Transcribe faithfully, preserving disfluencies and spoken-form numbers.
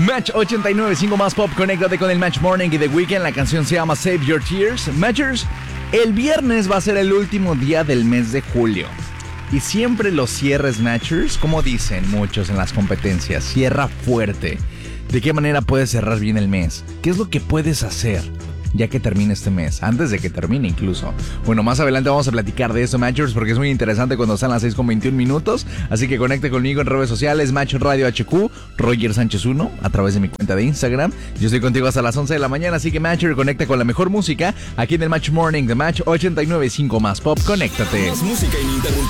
Match ochenta y nueve punto cinco más pop, conéctate con el Match Morning y The Weeknd. La canción se llama Save Your Tears. Matchers, el viernes va a ser el último día del mes de julio. Y siempre los cierres, Matchers, como dicen muchos en las competencias, cierra fuerte. ¿De qué manera puedes cerrar bien el mes? ¿Qué es lo que puedes hacer ya que termine este mes? Antes de que termine incluso. Bueno, más adelante vamos a platicar de eso, Matchers, porque es muy interesante cuando están las seis con veintiún minutos. Así que conecte conmigo en redes sociales, Match Radio H Q, Roger Sánchez uno, a través de mi cuenta de Instagram. Yo estoy contigo hasta las once de la mañana, así que Matcher, conecta con la mejor música aquí en el Match Morning de Match ochenta y nueve punto cinco más pop. Conéctate. Más música ininterrumpida.